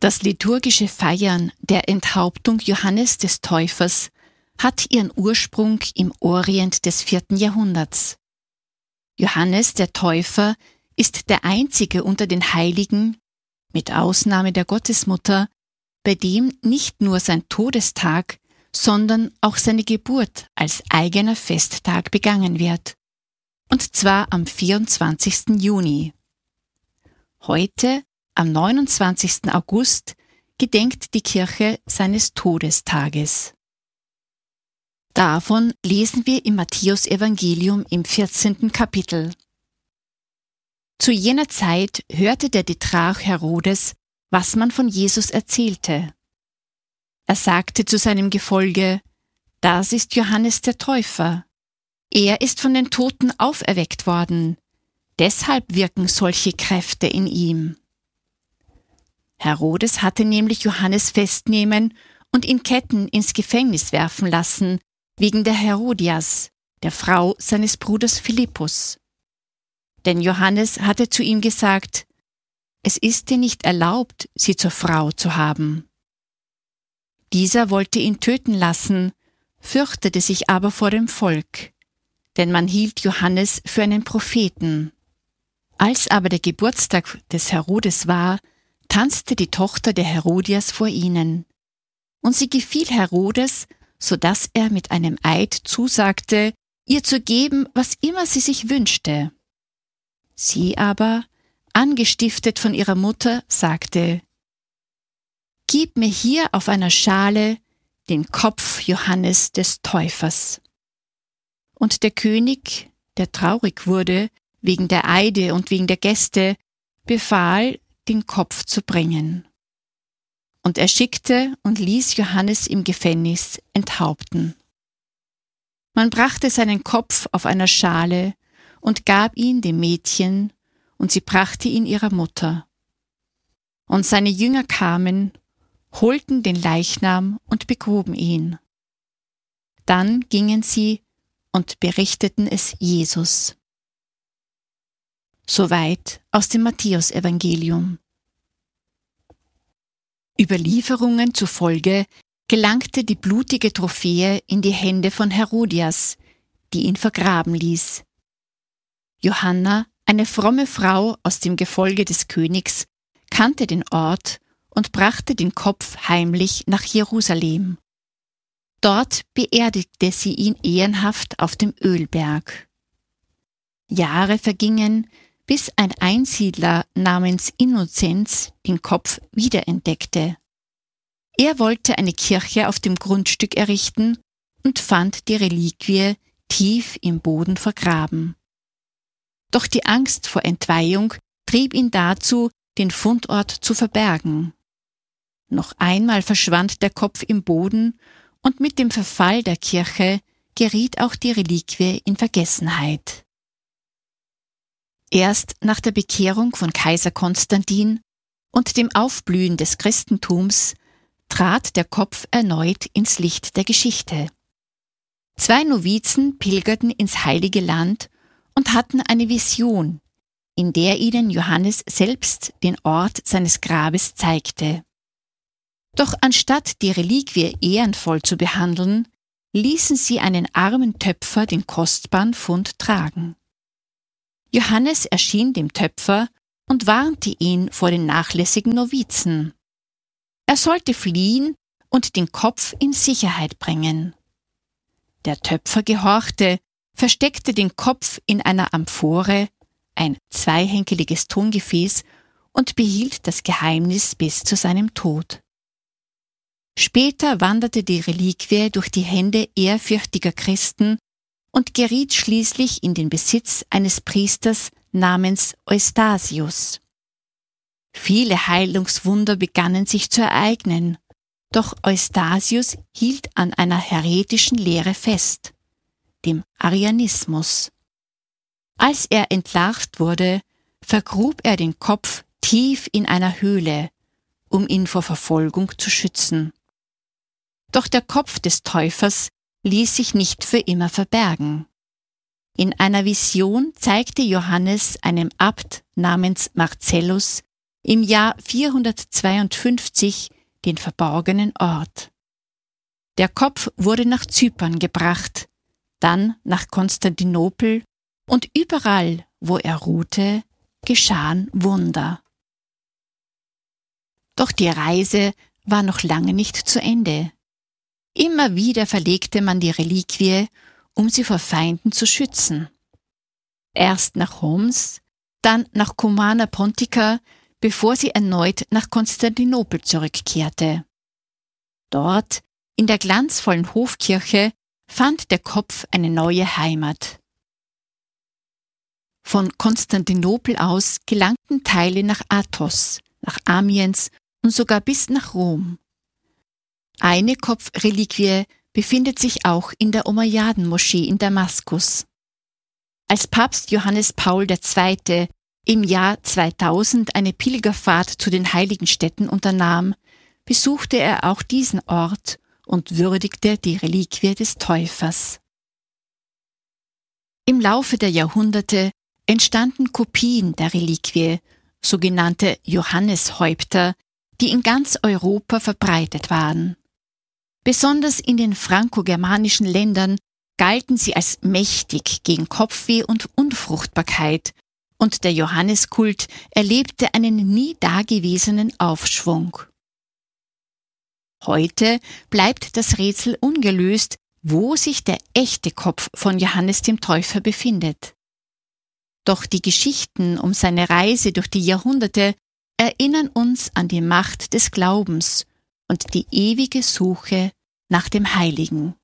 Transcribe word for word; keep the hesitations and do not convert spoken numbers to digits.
Das liturgische Feiern der Enthauptung Johannes des Täufers hat ihren Ursprung im Orient des vierten Jahrhunderts. Johannes der Täufer ist der einzige unter den Heiligen, mit Ausnahme der Gottesmutter, bei dem nicht nur sein Todestag, sondern auch seine Geburt als eigener Festtag begangen wird, und zwar am vierundzwanzigsten Juni. Heute, am neunundzwanzigsten August, gedenkt die Kirche seines Todestages. Davon lesen wir im Matthäusevangelium im vierzehnten Kapitel. Zu jener Zeit hörte der Tetrarch Herodes, was man von Jesus erzählte. Er sagte zu seinem Gefolge: Das ist Johannes der Täufer. Er ist von den Toten auferweckt worden. Deshalb wirken solche Kräfte in ihm. Herodes hatte nämlich Johannes festnehmen und in Ketten ins Gefängnis werfen lassen, wegen der Herodias, der Frau seines Bruders Philippus. Denn Johannes hatte zu ihm gesagt: Es ist dir nicht erlaubt, sie zur Frau zu haben. Dieser wollte ihn töten lassen, fürchtete sich aber vor dem Volk, denn man hielt Johannes für einen Propheten. Als aber der Geburtstag des Herodes war, tanzte die Tochter der Herodias vor ihnen. Und sie gefiel Herodes, so dass er mit einem Eid zusagte, ihr zu geben, was immer sie sich wünschte. Sie aber, angestiftet von ihrer Mutter, sagte: Gib mir hier auf einer Schale den Kopf Johannes des Täufers. Und der König, der traurig wurde, wegen der Eide und wegen der Gäste, befahl, den Kopf zu bringen. Und er schickte und ließ Johannes im Gefängnis enthaupten. Man brachte seinen Kopf auf einer Schale und gab ihn dem Mädchen, und sie brachte ihn ihrer Mutter. Und seine Jünger kamen, holten den Leichnam und begruben ihn. Dann gingen sie und berichteten es Jesus. Soweit aus dem Matthäusevangelium. Überlieferungen zufolge gelangte die blutige Trophäe in die Hände von Herodias, die ihn vergraben ließ. Johanna, eine fromme Frau aus dem Gefolge des Königs, kannte den Ort und brachte den Kopf heimlich nach Jerusalem. Dort beerdigte sie ihn ehrenhaft auf dem Ölberg. Jahre vergingen, bis ein Einsiedler namens Innozenz den Kopf wiederentdeckte. Er wollte eine Kirche auf dem Grundstück errichten und fand die Reliquie tief im Boden vergraben. Doch die Angst vor Entweihung trieb ihn dazu, den Fundort zu verbergen. Noch einmal verschwand der Kopf im Boden und mit dem Verfall der Kirche geriet auch die Reliquie in Vergessenheit. Erst nach der Bekehrung von Kaiser Konstantin und dem Aufblühen des Christentums trat der Kopf erneut ins Licht der Geschichte. Zwei Novizen pilgerten ins Heilige Land und hatten eine Vision, in der ihnen Johannes selbst den Ort seines Grabes zeigte. Doch anstatt die Reliquie ehrenvoll zu behandeln, ließen sie einen armen Töpfer den kostbaren Fund tragen. Johannes erschien dem Töpfer und warnte ihn vor den nachlässigen Novizen. Er sollte fliehen und den Kopf in Sicherheit bringen. Der Töpfer gehorchte, versteckte den Kopf in einer Amphore, ein zweihenkeliges Tongefäß, und behielt das Geheimnis bis zu seinem Tod. Später wanderte die Reliquie durch die Hände ehrfürchtiger Christen und geriet schließlich in den Besitz eines Priesters namens Eustasius. Viele Heilungswunder begannen sich zu ereignen, doch Eustasius hielt an einer häretischen Lehre fest, dem Arianismus. Als er entlarvt wurde, vergrub er den Kopf tief in einer Höhle, um ihn vor Verfolgung zu schützen. Doch der Kopf des Täufers ließ sich nicht für immer verbergen. In einer Vision zeigte Johannes einem Abt namens Marcellus im Jahr vierhundertzweiundfünfzig den verborgenen Ort. Der Kopf wurde nach Zypern gebracht, dann nach Konstantinopel, und überall, wo er ruhte, geschahen Wunder. Doch die Reise war noch lange nicht zu Ende. Immer wieder verlegte man die Reliquie, um sie vor Feinden zu schützen. Erst nach Homs, dann nach Cumana Pontica, bevor sie erneut nach Konstantinopel zurückkehrte. Dort, in der glanzvollen Hofkirche, fand der Kopf eine neue Heimat. Von Konstantinopel aus gelangten Teile nach Athos, nach Amiens und sogar bis nach Rom. Eine Kopfreliquie befindet sich auch in der Umayyaden-Moschee in Damaskus. Als Papst Johannes Paul der Zweite im Jahr zweitausend eine Pilgerfahrt zu den heiligen Städten unternahm, besuchte er auch diesen Ort und würdigte die Reliquie des Täufers. Im Laufe der Jahrhunderte entstanden Kopien der Reliquie, sogenannte Johanneshäupter, die in ganz Europa verbreitet waren. Besonders in den frankogermanischen Ländern galten sie als mächtig gegen Kopfweh und Unfruchtbarkeit, und der Johanneskult erlebte einen nie dagewesenen Aufschwung. Heute bleibt das Rätsel ungelöst, wo sich der echte Kopf von Johannes dem Täufer befindet. Doch die Geschichten um seine Reise durch die Jahrhunderte erinnern uns an die Macht des Glaubens und die ewige Suche nach dem Heiligen.